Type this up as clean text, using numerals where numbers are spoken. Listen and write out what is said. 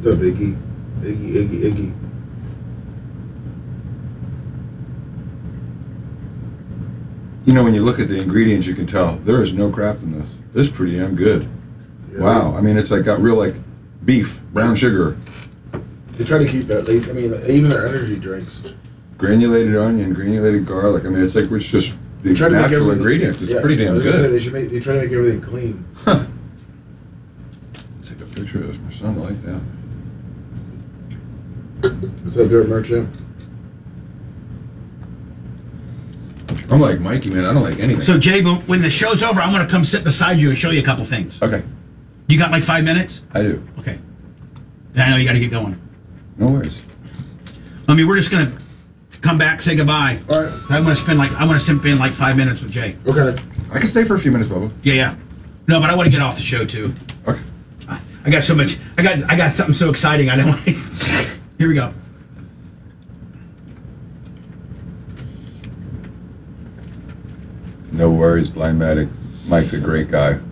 What's up, Iggy? Iggy. You know, when you look at the ingredients, you can tell there is no crap in this. This is pretty damn good. Yeah. Wow. I mean, it's like got real like beef, brown sugar. They try to keep that. I mean, even their energy drinks. Granulated onion, granulated garlic. I mean, it's like it's just the natural ingredients. It's pretty damn good. They try to make everything clean. Huh. Take a picture of this. My son will like that. What's that dirt merchant? I'm like Mikey, man. I don't like anything. So, Jay, when the show's over, I'm going to come sit beside you and show you a couple things. Okay. You got like 5 minutes? I do. Okay. And I know you got to get going. No worries. I mean, we're just going to come back, say goodbye. All right. I'm going to spend like 5 minutes with Jay. Okay. I can stay for a few minutes, Bubba. Yeah. No, but I want to get off the show too. Okay. I got so much. I got something so exciting. I don't want to. Here we go. No worries, Blindmatic. Mike's a great guy.